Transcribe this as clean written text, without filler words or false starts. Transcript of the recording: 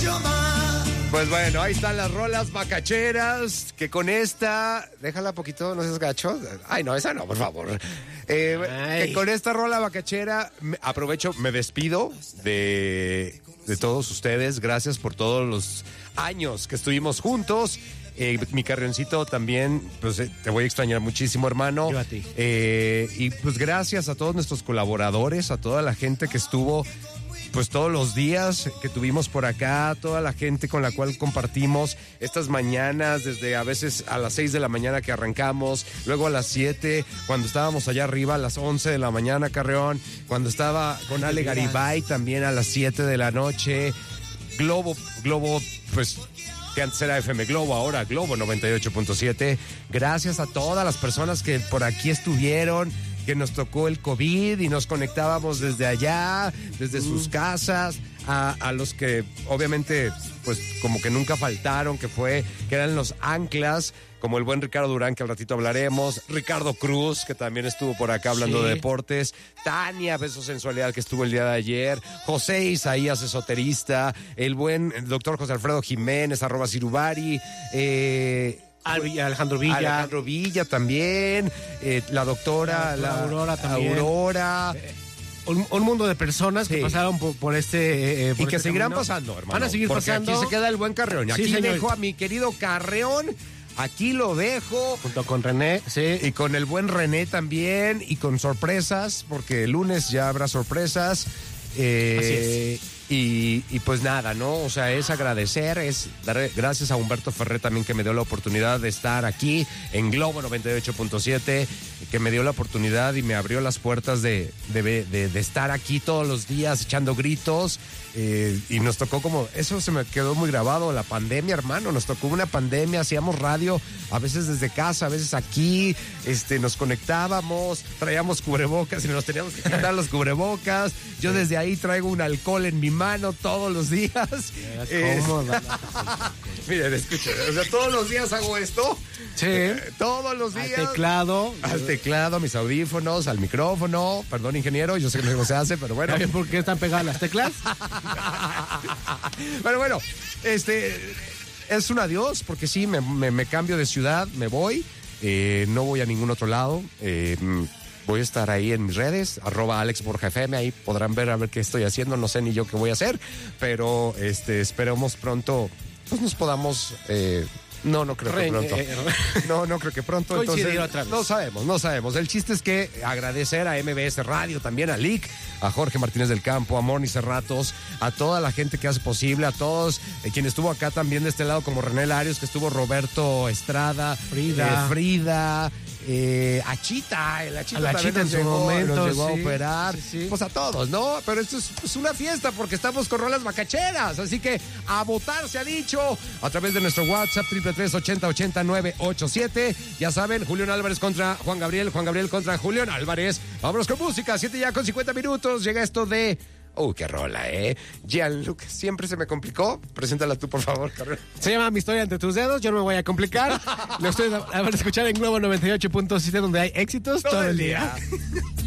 Pues bueno, ahí están las rolas bacacheras, que con esta... Déjala poquito, no seas gacho. Ay, no, esa no, por favor. Que con esta rola bacachera, aprovecho, me despido de todos ustedes. Gracias por todos los años que estuvimos juntos. Mi Carrioncito también, pues te voy a extrañar muchísimo, hermano. Yo a ti. Y pues gracias a todos nuestros colaboradores, a toda la gente que estuvo... Pues todos los días que tuvimos por acá, toda la gente con la cual compartimos estas mañanas, desde a veces a las 6 de la mañana que arrancamos, luego a las 7, cuando estábamos allá arriba a las 11 de la mañana, Carreón, cuando estaba con Ale Garibay también a las 7 de la noche, Globo, pues... que antes era FM Globo, ahora Globo 98.7. Gracias a todas las personas que por aquí estuvieron, que nos tocó el COVID y nos conectábamos desde allá, desde sus casas, a los que obviamente pues como que nunca faltaron, que eran los anclas, como el buen Ricardo Durán, que al ratito hablaremos, Ricardo Cruz, que también estuvo por acá hablando de deportes, Tania, Beso Sensualidad, que estuvo el día de ayer, José Isaías, esoterista, el buen doctor José Alfredo Jiménez, @Cirubari, Alejandro Villa también, la doctora, Aurora también. Aurora. Un mundo de personas que pasaron por este y que seguirán pasando, hermano. Van a seguir pasando. Aquí se queda el buen Carreón. Aquí dejo a mi querido Carreón. Aquí lo dejo. Junto con René, sí. Y con el buen René también. Y con sorpresas, porque el lunes ya habrá sorpresas. Así es. Y pues nada, ¿no? O sea, es agradecer, es dar gracias a Humberto Ferré también, que me dio la oportunidad de estar aquí en Globo 98.7, que me dio la oportunidad y me abrió las puertas de estar aquí todos los días echando gritos. Y nos tocó eso se me quedó muy grabado, la pandemia, hermano, nos tocó una pandemia, hacíamos radio, a veces desde casa, a veces aquí, nos conectábamos, traíamos cubrebocas y nos teníamos que quitar los cubrebocas, yo desde ahí traigo un alcohol en mi mano todos los días. ¿Cómo? Miren, escuchen, o sea, todos los días hago esto. Sí. Todos los días. Al teclado, a mis audífonos, al micrófono. Perdón, ingeniero, yo sé que no se hace, pero bueno. ¿Sabes por qué están pegadas las teclas? Pero bueno, es un adiós, porque sí, me cambio de ciudad, me voy. No voy a ningún otro lado. Voy a estar ahí en mis redes, @AlexBorjaFM, ahí podrán ver a ver qué estoy haciendo, no sé ni yo qué voy a hacer, pero esperemos pronto, pues nos podamos... No creo que pronto. No creo que pronto. Entonces, otra vez. No sabemos. El chiste es que agradecer a MBS Radio, también a Lick, a Jorge Martínez del Campo, a Moni Cerratos, a toda la gente que hace posible, a todos quien estuvo acá también de este lado, como René Larios, que estuvo Roberto Estrada, Frida, a Chita, en su momento nos llegó a operar, pues a todos, ¿no? Pero esto es pues, una fiesta porque estamos con rolas bacacheras, así que a votar se ha dicho a través de nuestro WhatsApp 333-8080-987. Ya saben, Julián Álvarez contra Juan Gabriel contra Julián Álvarez. Vámonos con música, 7:50. Llega esto de... qué rola, Gianluca, siempre se me complicó. Preséntala tú, por favor, Carlos. Se llama Mi Historia Entre Tus Dedos. Yo no me voy a complicar. Lo estoy a escuchar en Globo 98.7, donde hay éxitos todo el día.